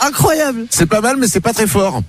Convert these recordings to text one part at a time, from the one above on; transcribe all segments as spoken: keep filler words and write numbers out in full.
Incroyable. C'est pas mal, mais c'est pas très fort.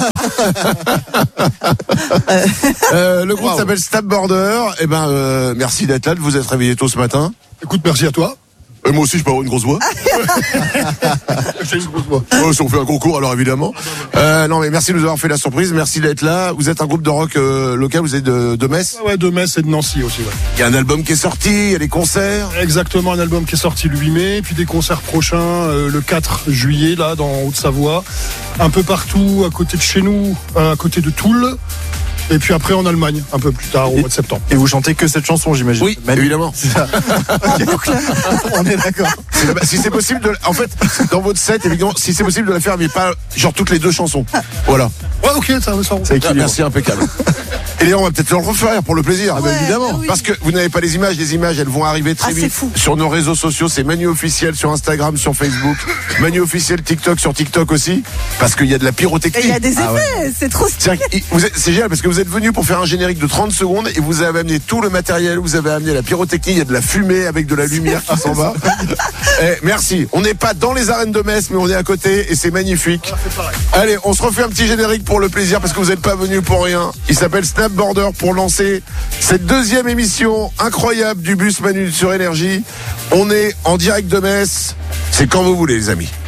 euh, le groupe wow. s'appelle Snapboarder. Eh ben, euh, merci d'être là, de vous être réveillé tôt ce matin. Écoute, merci à toi. Et moi aussi, je peux avoir une grosse voix. J'ai une grosse voix. Oh, si on fait un concours, alors évidemment. Euh, non, mais merci de nous avoir fait la surprise. Merci d'être là. Vous êtes un groupe de rock euh, local. Vous êtes de, de Metz. Ouais, de Metz et de Nancy aussi. Ouais. Il y a un album qui est sorti. Il y a des concerts. Exactement, un album qui est sorti le huit mai, puis des concerts prochains euh, le quatre juillet là dans Haute-Savoie, un peu partout à côté de chez nous, à côté de Toul. Et puis après en Allemagne, un peu plus tard, au et, mois de septembre. Et vous chantez que cette chanson, j'imagine. Oui, Manu. Évidemment. C'est ça. Okay. On est d'accord. C'est, si c'est possible de, en fait, dans votre set, évidemment, si c'est possible de la faire, mais pas genre toutes les deux chansons. Voilà. Ouais, ok, ça va, ça va. Ah, merci, impeccable. Et là, on va peut-être le refaire pour le plaisir. Ouais, ah ben, évidemment. bah oui. Parce que vous n'avez pas les images. Les images, elles vont arriver très ah, vite fou. sur nos réseaux sociaux. C'est Manu officiel sur Instagram, sur Facebook. Manu officiel TikTok sur TikTok aussi. Parce qu'il y a de la pyrotechnie. Et il y a des effets. Ah ouais. C'est trop stylé. C'est, vous êtes, c'est génial parce que vous êtes venu pour faire un générique de trente secondes et vous avez amené tout le matériel. Vous avez amené la pyrotechnie. Il y a de la fumée avec de la lumière qui s'en va. Et merci. On n'est pas dans les arènes de Metz, mais on est à côté et c'est magnifique. Allez, on se refait un petit générique pour le plaisir parce que vous n'êtes pas venu pour rien. Il s'appelle Snapboarder pour lancer cette deuxième émission incroyable du bus Manu sur Énergie. On est en direct de Metz. C'est quand vous voulez, les amis.